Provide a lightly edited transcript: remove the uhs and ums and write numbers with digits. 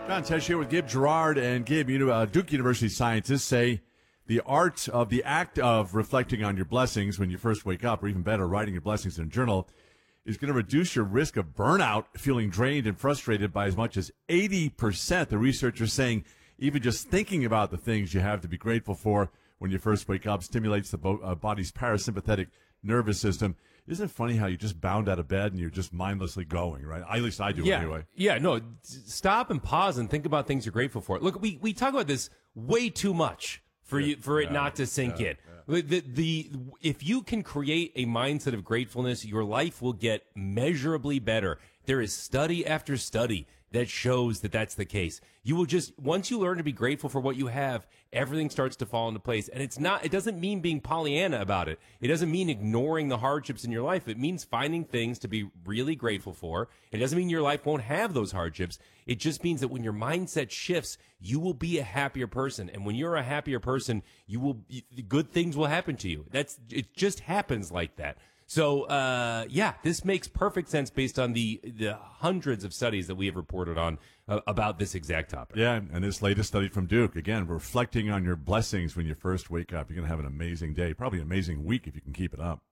John Tesh here with Gabe Gerard. And Gabe, Duke University scientists say the act of reflecting on your blessings when you first wake up, or even better, writing your blessings in a journal, is going to reduce your risk of burnout, feeling drained and frustrated by as much as 80%. The researchers saying even just thinking about the things you have to be grateful for when you first wake up stimulates the body's parasympathetic nervous system. Isn't it funny how you just bound out of bed and you're just mindlessly going, right? At least I do anyway. Yeah, no, stop and pause and think about things you're grateful for. Look, we talk about this way too much for it not to sink in. If you can create a mindset of gratefulness, your life will get measurably better. There is study after study that shows that that's the case. You will once you learn to be grateful for what you have, everything starts to fall into place. And it doesn't mean being Pollyanna about it. It doesn't mean ignoring the hardships in your life. It means finding things to be really grateful for. It doesn't mean your life won't have those hardships. It just means that when your mindset shifts, you will be a happier person. And when you're a happier person, good things will happen to you. It just happens like that. So, this makes perfect sense based on the hundreds of studies that we have reported on about this exact topic. Yeah, and this latest study from Duke, again, reflecting on your blessings when you first wake up. You're going to have an amazing day, probably an amazing week if you can keep it up.